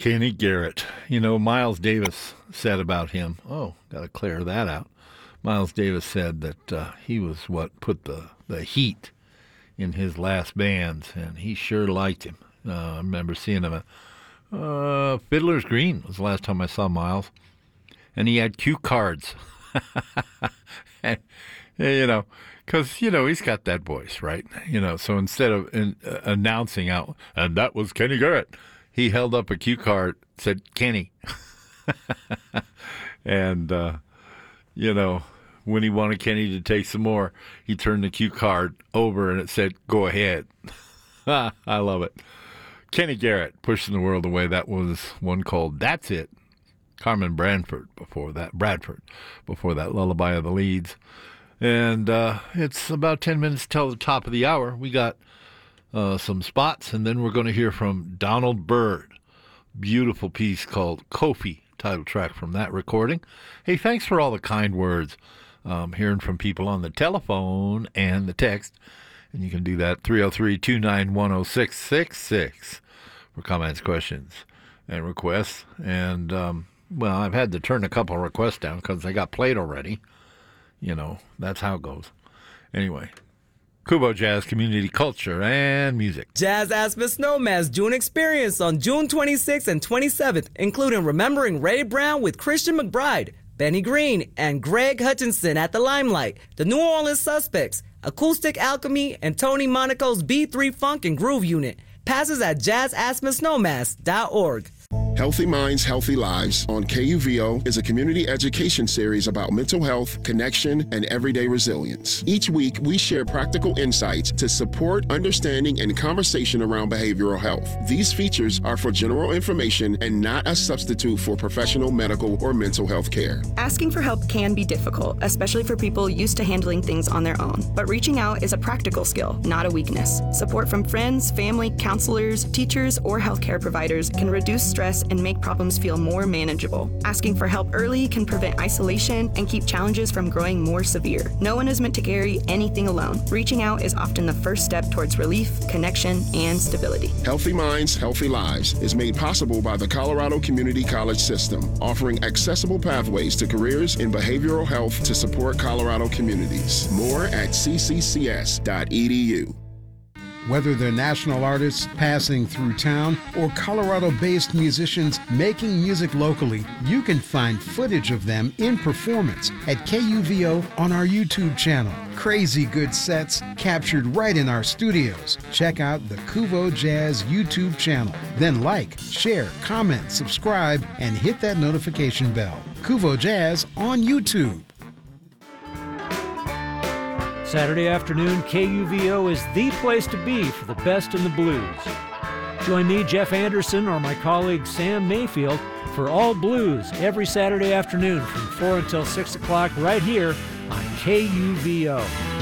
Kenny Garrett. You know, Miles Davis said about him, got to clear that out. Miles Davis said that he was what put the heat in his last bands, and he sure liked him. I remember seeing him at Fiddler's Green was the last time I saw Miles, and he had cue cards. And, you know, because, you know, he's got that voice, right? You know, so instead of announcing out, and that was Kenny Garrett, he held up a cue card, said Kenny. And, you know, when he wanted Kenny to take some more, he turned the cue card over and it said, go ahead. I love it. Kenny Garrett, Pushing the World Away. That was one called That's It. Carmen Bradford before that, Lullaby of the Leads. And it's about 10 minutes till the top of the hour. We got some spots, and then we're going to hear from Donald Byrd. Beautiful piece called Kofi, title track from that recording. Hey, thanks for all the kind words. Hearing from people on the telephone and the text. And you can do that 303-291-0666 for comments, questions, and requests. And, well, I've had to turn a couple of requests down because they got played already. You know, that's how it goes. Anyway, Kubo Jazz, community culture and music. Jazz Aspen Snowmass June Experience on June 26th and 27th, including Remembering Ray Brown with Christian McBride, Benny Green, and Greg Hutchinson at the Limelight, the New Orleans Suspects, Acoustic Alchemy, and Tony Monaco's B3 Funk and Groove Unit. Passes at jazzaspensnowmass.org. Healthy Minds, Healthy Lives on KUVO is a community education series about mental health, connection, and everyday resilience. Each week, we share practical insights to support understanding and conversation around behavioral health. These features are for general information and not a substitute for professional medical or mental health care. Asking for help can be difficult, especially for people used to handling things on their own. But reaching out is a practical skill, not a weakness. Support from friends, family, counselors, teachers, or healthcare providers can reduce stress and make problems feel more manageable. Asking for help early can prevent isolation and keep challenges from growing more severe. No one is meant to carry anything alone. Reaching out is often the first step towards relief, connection, and stability. Healthy Minds, Healthy Lives is made possible by the Colorado Community College System, offering accessible pathways to careers in behavioral health to support Colorado communities. More at cccs.edu. Whether they're national artists passing through town or Colorado-based musicians making music locally, you can find footage of them in performance at KUVO on our YouTube channel. Crazy good sets captured right in our studios. Check out the Kuvo Jazz YouTube channel. Then like, share, comment, subscribe, and hit that notification bell. Kuvo Jazz on YouTube. Saturday afternoon, KUVO is the place to be for the best in the blues. Join me, Jeff Anderson, or my colleague Sam Mayfield for All Blues every Saturday afternoon from 4 until 6 o'clock right here on KUVO.